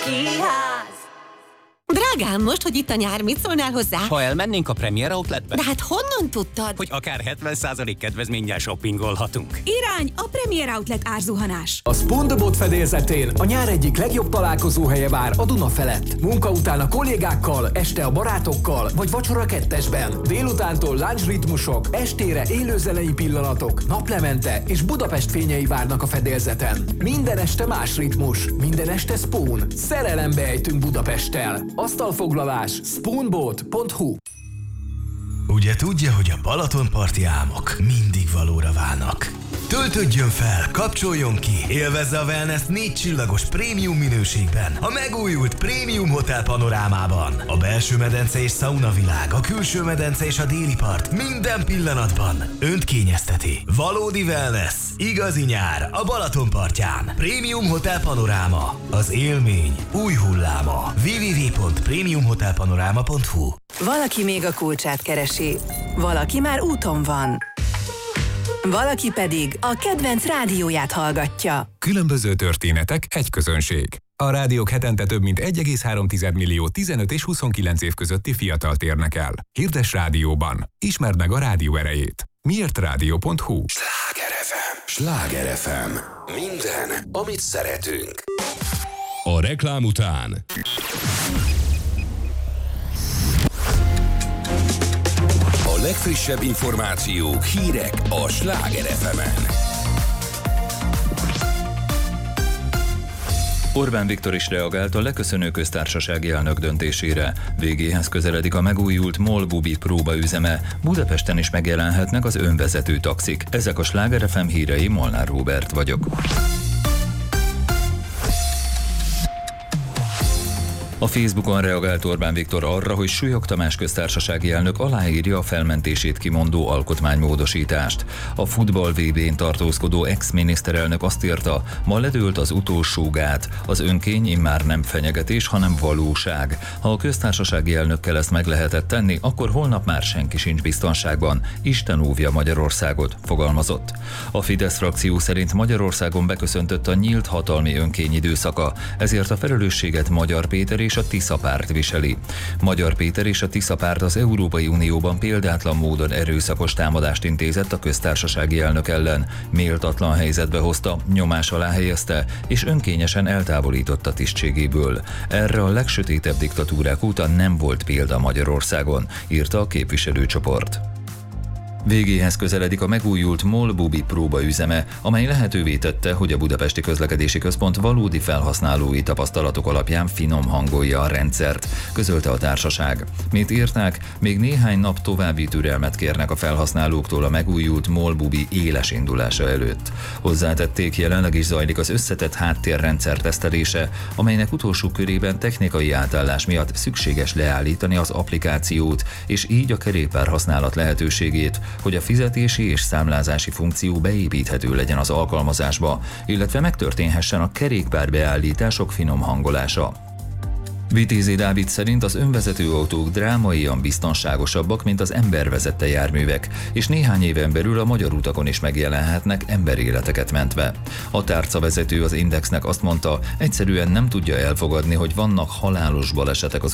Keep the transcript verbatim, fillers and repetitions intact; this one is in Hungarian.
Kiház! Drágám, most, hogy itt a nyár, mit szólnál hozzá? Ha elmennénk a Premier Outletbe? De hát honnan tudtad? Hogy akár hetven százalék kedvezménnyel shoppingolhatunk. Irány a Premier Outlet árzuhanás. A SpoonBot fedélzetén a nyár egyik legjobb találkozóhelye vár a Duna felett. Munka után a kollégákkal, este a barátokkal, vagy vacsora kettesben. Délutántól lunch ritmusok, estére élőzenei pillanatok, naplemente és Budapest fényei várnak a fedélzeten. Minden este más ritmus, minden este Spoon. Szerelembe ejtünk Budapesttel. Asztalfoglalás spoonboat pont hu. Ugye tudja, hogy a Balatonparti álmok mindig valóra válnak. Töltődjön fel, kapcsoljon ki, élvezze a wellness négy csillagos prémium minőségben, a megújult Prémium Hotel panorámában. A belső medence és szauna világ, a külső medence és a déli part minden pillanatban önt kényezteti. Valódi wellness, igazi nyár a Balatonpartján. Prémium Hotel Panoráma, az élmény új hulláma. double-u double-u double-u pont prémium hotel panoráma pont hu. Valaki még a kulcsát keresi, valaki már úton van. Valaki pedig a kedvenc rádióját hallgatja. Különböző történetek, egy közönség. A rádiók hetente több mint egy egész három millió tizenöt és huszonkilenc év közötti fiatalt érnek el. Hirdess rádióban. Ismerd meg a rádió erejét. miért rádió pont hu. Sláger ef em. Sláger ef em. Minden, amit szeretünk. A reklám után A legfrissebb információk, hírek a Sláger ef emen. Orbán Viktor is reagált a leköszönő köztársasági elnök döntésére. Végéhez közeledik a megújult MOL Bubi próbaüzeme. Budapesten is megjelenhetnek az önvezető taxik. Ezek a Sláger ef em hírei, Molnár Róbert vagyok. A Facebookon reagált Orbán Viktor arra, hogy Súlyog Tamás köztársasági elnök aláírja a felmentését kimondó alkotmánymódosítást. A futball vé bén tartózkodó ex-miniszterelnök azt írta, ma ledőlt az utolsó gát, az önkény immár nem fenyegetés, hanem valóság. Ha a köztársasági elnökkel ezt meg lehetett tenni, akkor holnap már senki sincs biztonságban. Isten óvja Magyarországot, fogalmazott. A Fidesz frakció szerint Magyarországon beköszöntött a nyílt hatalmi önkény időszaka, ezért a felelősséget Magyar Péter és a Tisza párt viseli. Magyar Péter és a Tisza párt az Európai Unióban példátlan módon erőszakos támadást intézett a köztársasági elnök ellen, méltatlan helyzetbe hozta, nyomás alá helyezte és önkényesen eltávolította tisztségéből. Erre a legsötétebb diktatúrák óta nem volt példa Magyarországon, írta a képviselőcsoport. Végéhez közeledik a megújult MOL Bubi próbaüzeme, amely lehetővé tette, hogy a Budapesti Közlekedési Központ valódi felhasználói tapasztalatok alapján finom hangolja a rendszert, közölte a társaság. Mint írták, még néhány nap további türelmet kérnek a felhasználóktól a megújult MOL Bubi éles indulása előtt. Hozzátették, jelenleg is zajlik az összetett háttérrendszer tesztelése, amelynek utolsó körében technikai átállás miatt szükséges leállítani az applikációt, és így a kerékpár használat lehetőségét, hogy a fizetési és számlázási funkció beépíthető legyen az alkalmazásba, illetve megtörténhessen a kerékpár beállítások finom hangolása. Vitézi Dávid szerint az önvezető autók drámaian biztonságosabbak, mint az embervezette járművek, és néhány éven belül a magyar utakon is megjelenhetnek emberéleteket mentve. A tárcavezető az Indexnek azt mondta, egyszerűen nem tudja elfogadni, hogy vannak halálos balesetek az